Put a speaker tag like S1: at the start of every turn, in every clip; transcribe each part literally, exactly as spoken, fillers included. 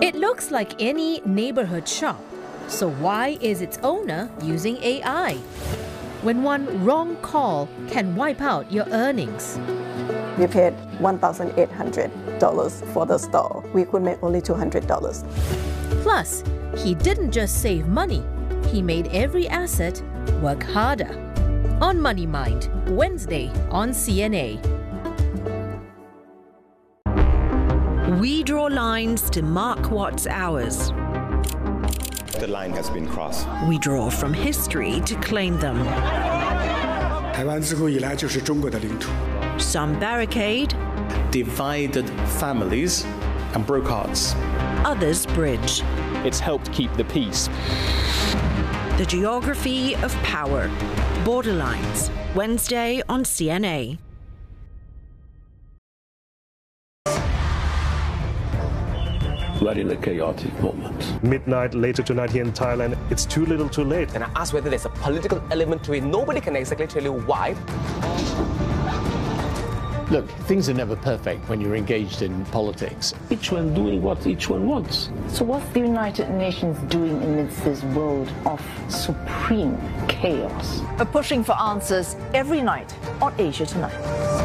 S1: It looks like any neighborhood shop. So why is its owner using A I? When one wrong call can wipe out your earnings.
S2: We paid one thousand eight hundred dollars for the store. We could make only two hundred dollars.
S1: Plus, he didn't just save money, he made every asset work harder. On Money Mind, Wednesday on C N A. We draw lines to mark what's ours.
S3: The line has been crossed.
S1: We draw from history to claim them.
S4: 台湾自古以来就是中国的领土。
S1: Some barricade,
S5: divided families and broke hearts.
S1: Others bridge.
S6: It's helped keep the peace.
S1: The geography of power. Borderlines. Wednesday on C N A.
S7: Very chaotic moment.
S8: Midnight later tonight here in Thailand, it's too little too late.
S9: And I asked whether there's a political element to it. Nobody can exactly tell you why.
S7: Look, things are never perfect when you're engaged in politics. Each one doing what each one wants.
S10: So what's the United Nations doing amidst this world of supreme chaos?
S11: We're pushing for answers every night on Asia Tonight.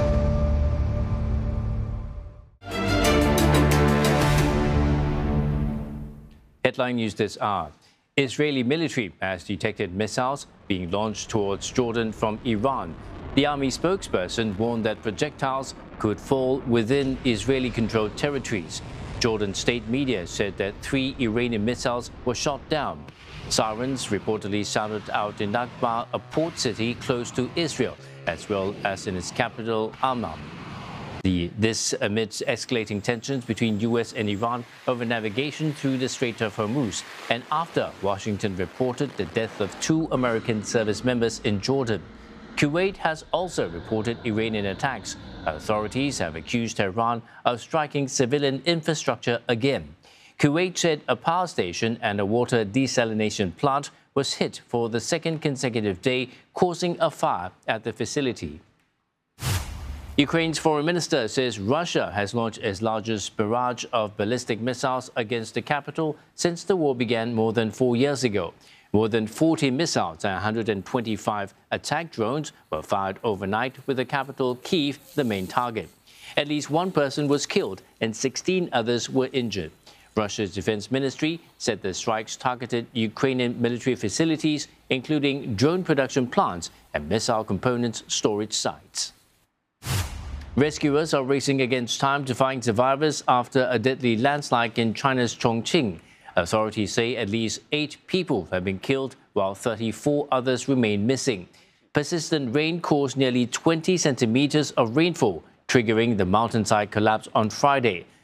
S12: Headline news this hour. Israeli military has detected missiles being launched towards Jordan from Iran. The army spokesperson warned that projectiles could fall within Israeli-controlled territories. Jordan state media said that three Iranian missiles were shot down. Sirens reportedly sounded out in Nakba, a port city close to Israel, as well as in its capital, Amman. The, this amidst escalating tensions between U S and Iran over navigation through the Strait of Hormuz, and after Washington reported the death of two American service members in Jordan. Kuwait has also reported Iranian attacks. Authorities have accused Tehran of striking civilian infrastructure again. Kuwait said a power station and a water desalination plant was hit for the second consecutive day, causing a fire at the facility. Ukraine's foreign minister says Russia has launched its largest barrage of ballistic missiles against the capital since the war began more than four years ago. More than forty missiles and one hundred twenty-five attack drones were fired overnight, with the capital, Kyiv, the main target. At least one person was killed and sixteen others were injured. Russia's defense ministry said the strikes targeted Ukrainian military facilities, including drone production plants and missile components storage sites. Rescuers are racing against time to find survivors after a deadly landslide in China's Chongqing. Authorities say at least eight people have been killed, while thirty-four others remain missing. Persistent rain caused nearly twenty centimeters of rainfall, triggering the mountainside collapse on Friday.